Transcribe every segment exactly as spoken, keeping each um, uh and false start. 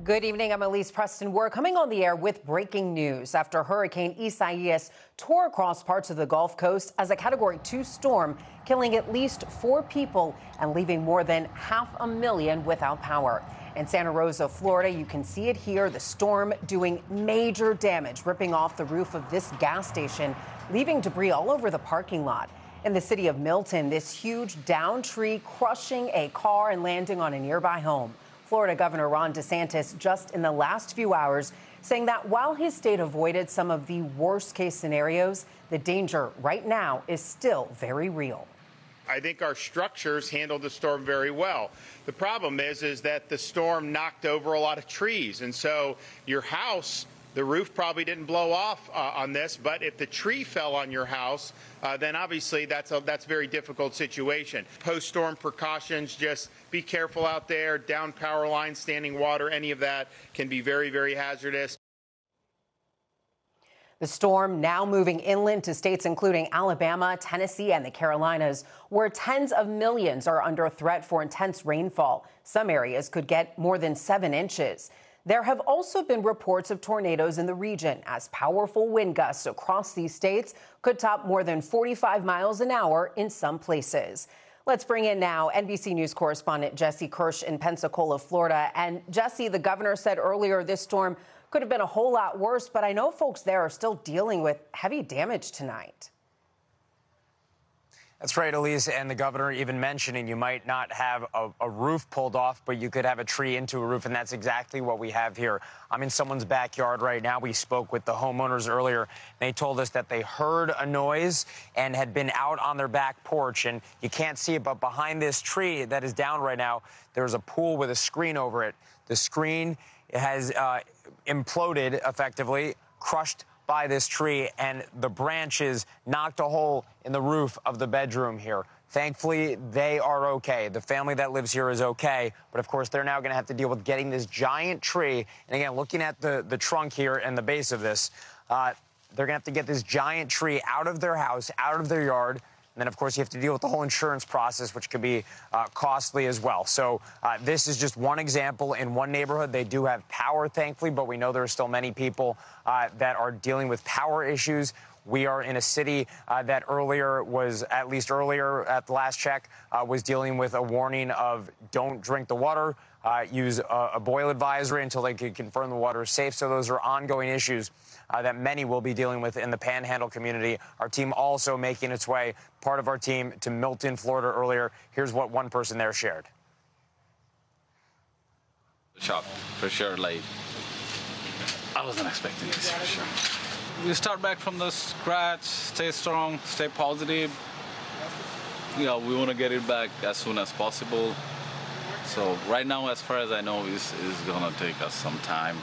Good evening. I'm Elise Preston. We're coming on the air with breaking news after Hurricane Isaias tore across parts of the Gulf Coast as a Category two storm, killing at least four people and leaving more than half a million without power. In Santa Rosa, Florida, you can see it here, the storm doing major damage, ripping off the roof of this gas station, leaving debris all over the parking lot. In the city of Milton, this huge downed tree crushing a car and landing on a nearby home. Florida Governor Ron DeSantis just in the last few hours saying that while his state avoided some of the worst case scenarios, the danger right now is still very real. I think our structures handled the storm very well. The problem is, is that the storm knocked over a lot of trees. And so your house, the roof probably didn't blow off uh, on this, but if the tree fell on your house, uh, then obviously that's a that's a very difficult situation. Post-storm precautions, just be careful out there. Down power lines, standing water, any of that can be very, very hazardous. The storm now moving inland to states including Alabama, Tennessee, and the Carolinas, where tens of millions are under threat for intense rainfall. Some areas could get more than seven inches. There have also been reports of tornadoes in the region as powerful wind gusts across these states could top more than forty-five miles an hour in some places. Let's bring in now N B C News correspondent Jesse Kirsch in Pensacola, Florida. And Jesse, the governor said earlier this storm could have been a whole lot worse, but I know folks there are still dealing with heavy damage tonight. That's right, Elise, and the governor even mentioning you might not have a, a roof pulled off, but you could have a tree into a roof, and that's exactly what we have here. I'm in someone's backyard right now. We spoke with the homeowners earlier, and they told us that they heard a noise and had been out on their back porch, and you can't see it, but behind this tree that is down right now, there's a pool with a screen over it. The screen has uh, imploded effectively, crushed by this tree, and the branches knocked a hole in the roof of the bedroom here. Thankfully, they are okay. The family that lives here is okay, but of course, they're now going to have to deal with getting this giant tree. And again, looking at the, the trunk here and the base of this, uh, they're going to have to get this giant tree out of their house, out of their yard. And then, of course, you have to deal with the whole insurance process, which could be uh, costly as well. So uh, this is just one example in one neighborhood. They do have power, thankfully, but we know there are still many people uh, that are dealing with power issues. We are in a city uh, that earlier was, at least earlier at the last check, uh, was dealing with a warning of don't drink the water, uh, use a, a boil advisory until they can confirm the water is safe. So those are ongoing issues Uh, that many will be dealing with in the Panhandle community. Our team also making its way, part of our team, to Milton, Florida earlier. Here's what one person there shared. Shock, for sure. Like, I wasn't expecting this, for sure. We start back from the scratch, stay strong, stay positive. You know, we want to get it back as soon as possible. So right now, as far as I know, it's, it's going to take us some time.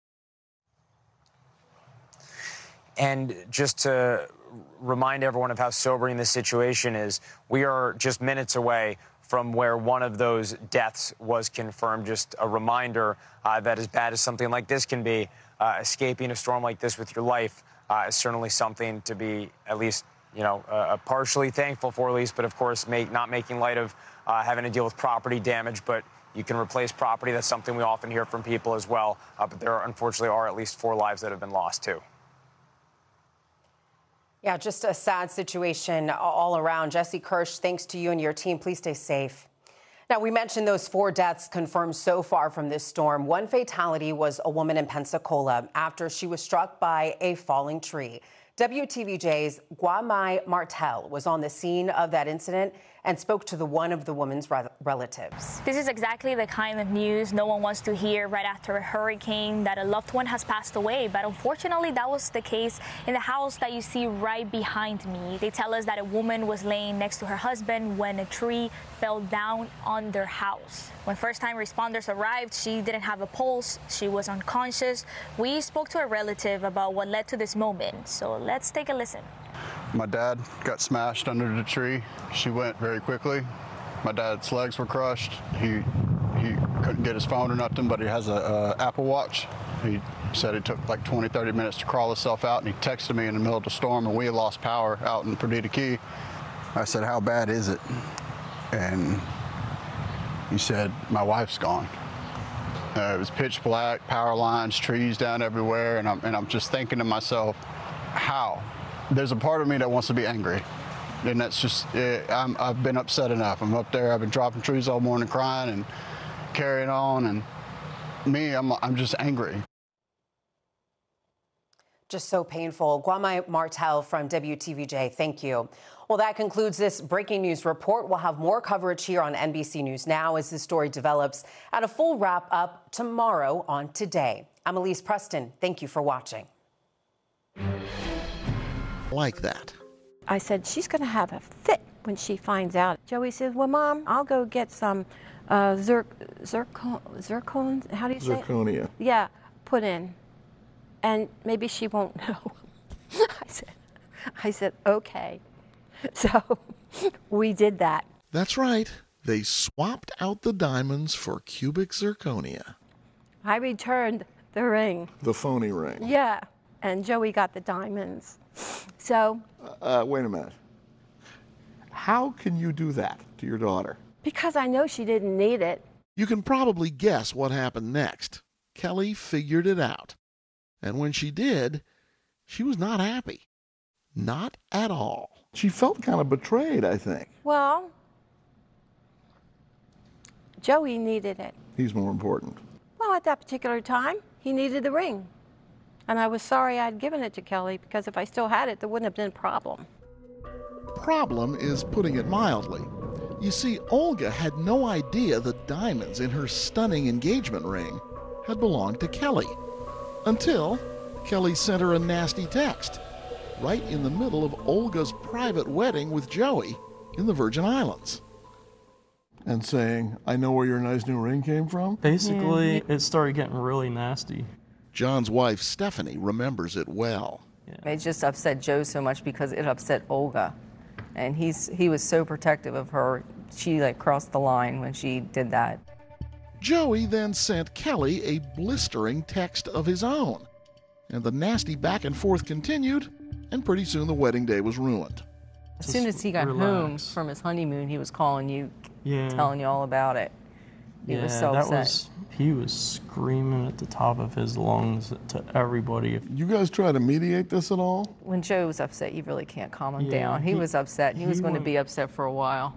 And just to remind everyone of how sobering this situation is, we are just minutes away from where one of those deaths was confirmed. Just a reminder uh, that as bad as something like this can be, uh, escaping a storm like this with your life uh, is certainly something to be at least, you know, uh, partially thankful for, at least, but of course, make, not making light of uh, having to deal with property damage. But you can replace property. That's something we often hear from people as well. Uh, but there, are, unfortunately, are at least four lives that have been lost, too. Yeah, just a sad situation all around. Jesse Kirsch, thanks to you and your team. Please stay safe. Now, we mentioned those four deaths confirmed so far from this storm. One fatality was a woman in Pensacola after she was struck by a falling tree. W T V J's Guamai Martel was on the scene of that incident and spoke to the one of the woman's re relatives. This is exactly the kind of news no one wants to hear right after a hurricane, that a loved one has passed away. But unfortunately, that was the case in the house that you see right behind me. They tell us that a woman was laying next to her husband when a tree fell down on their house. When first-time responders arrived, she didn't have a pulse. She was unconscious. We spoke to a relative about what led to this moment. So let's take a listen. My dad got smashed under the tree. She went very quickly. My dad's legs were crushed. He he couldn't get his phone or nothing, but he has a, a Apple Watch. He said it took like twenty, thirty minutes to crawl himself out, and he texted me in the middle of the storm, and we had lost power out in Perdita Key. I said, how bad is it? And he said, my wife's gone. Uh, it was pitch black, power lines, trees down everywhere, and I'm, and I'm just thinking to myself, how? There's a part of me that wants to be angry, and that's just, uh, I'm, I've been upset enough. I'm up there, I've been dropping trees all morning crying and carrying on, and me, I'm, I'm just angry. Just so painful. Guamai Martel from W T V J, thank you. Well, that concludes this breaking news report. We'll have more coverage here on N B C News Now as this story develops, and a full wrap-up tomorrow on Today. I'm Elise Preston. Thank you for watching. Like that. I said, she's going to have a fit when she finds out. Joey says, well, Mom, I'll go get some uh, zir zircon, zircon, how do you say it? Zirconia. Yeah, put in. And maybe she won't know. I said, I said, okay. So we did that. That's right. They swapped out the diamonds for cubic zirconia. I returned the ring. The phony ring. Yeah, and Joey got the diamonds. So. Uh, wait a minute. How can you do that to your daughter? Because I know she didn't need it. You can probably guess what happened next. Kelly figured it out. And when she did, she was not happy. Not at all. She felt kind of betrayed, I think. Well, Joey needed it. He's more important. Well, at that particular time, he needed the ring. And I was sorry I'd given it to Kelly, because if I still had it, there wouldn't have been a problem. Problem is putting it mildly. You see, Olga had no idea the diamonds in her stunning engagement ring had belonged to Kelly. Until Kelly sent her a nasty text, right in the middle of Olga's private wedding with Joey in the Virgin Islands. And saying, I know where your nice new ring came from? Basically, yeah. It started getting really nasty. John's wife, Stephanie, remembers it well. Yeah. It just upset Joe so much because it upset Olga. And he's he was so protective of her. She like crossed the line when she did that. Joey then sent Kelly a blistering text of his own. And the nasty back and forth continued, and pretty soon the wedding day was ruined. As soon as he got Relax. home from his honeymoon, he was calling you, yeah. telling you all about it. He yeah, was so that upset. Was, he was screaming at the top of his lungs to everybody. You guys try to mediate this at all? When Joe was upset, you really can't calm him Yeah, down. He, he was upset, and he, he was going went, to be upset for a while.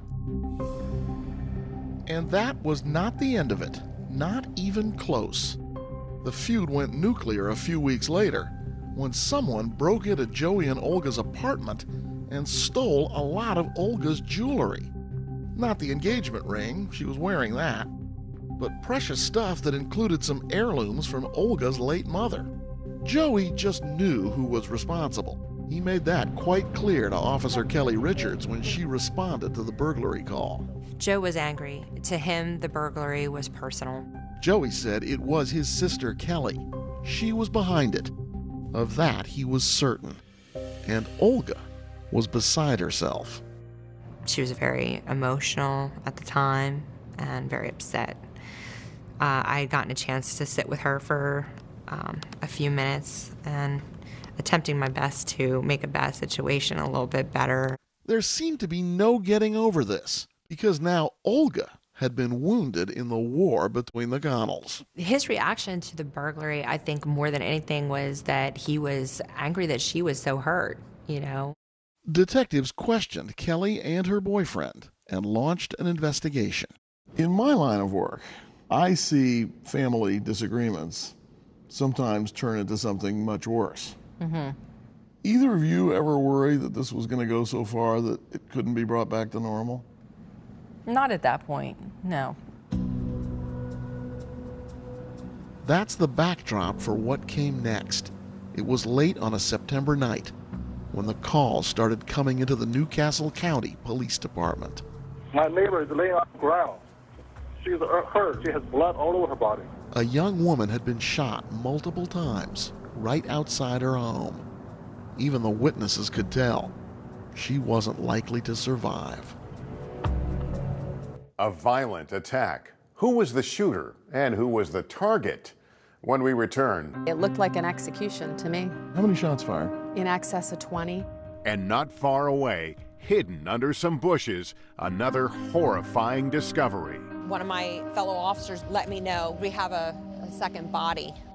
And that was not the end of it. Not even close. The feud went nuclear a few weeks later when someone broke into Joey and Olga's apartment and stole a lot of Olga's jewelry. Not the engagement ring, she was wearing that, but precious stuff that included some heirlooms from Olga's late mother. Joey just knew who was responsible. He made that quite clear to Officer Kelly Richards when she responded to the burglary call. Joe was angry. To him, the burglary was personal. Joey said it was his sister Kelly. She was behind it. Of that, he was certain. And Olga was beside herself. She was very emotional at the time and very upset. Uh, I had gotten a chance to sit with her for um, a few minutes and attempting my best to make a bad situation a little bit better. There seemed to be no getting over this, because now Olga had been wounded in the war between the Connells. His reaction to the burglary, I think more than anything, was that he was angry that she was so hurt, you know. Detectives questioned Kelly and her boyfriend and launched an investigation. In my line of work, I see family disagreements sometimes turn into something much worse. Mm-hmm. Either of you ever worry that this was going to go so far that it couldn't be brought back to normal? Not at that point, no. That's the backdrop for what came next. It was late on a September night when the calls started coming into the Newcastle County Police Department. My neighbor is laying on the ground. She's hurt. She has blood all over her body. A young woman had been shot multiple times right outside her home. Even the witnesses could tell she wasn't likely to survive. A violent attack. Who was the shooter and who was the target? When we return. It looked like an execution to me. How many shots fired? In excess of twenty. And not far away, hidden under some bushes, another horrifying discovery. One of my fellow officers let me know we have a, a second body.